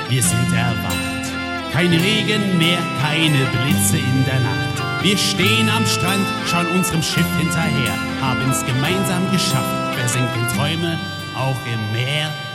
wir sind erwacht. Kein Regen mehr, keine Blitze in der Nacht. Wir stehen am Strand, schauen unserem Schiff hinterher, haben's gemeinsam geschafft, versenken Träume auch im Meer.